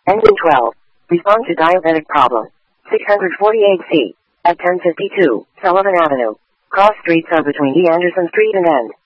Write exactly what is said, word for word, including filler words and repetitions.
Engine twelve. Respond to diabetic problem. six forty-eight C. At ten fifty-two, Sullivan Avenue. Cross streets are between E. Anderson Street and End.